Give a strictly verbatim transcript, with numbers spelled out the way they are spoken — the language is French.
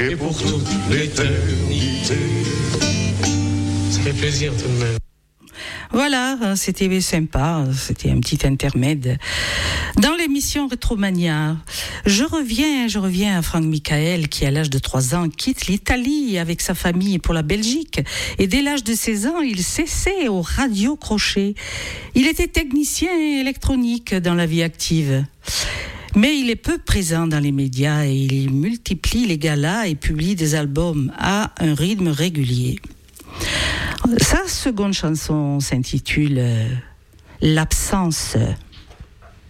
Et pour toute l'éternité. Ça fait plaisir tout de même. Voilà, c'était sympa, c'était un petit intermède dans l'émission Rétromania. Je reviens, je reviens à Franck Michael qui, à l'âge de trois ans, quitte l'Italie avec sa famille pour la Belgique. Et dès l'âge de seize ans, il s'essaie au radio-crochet. Il était technicien électronique dans la vie active. Mais il est peu présent dans les médias et il multiplie les galas et publie des albums à un rythme régulier. Sa seconde chanson s'intitule « L'absence ».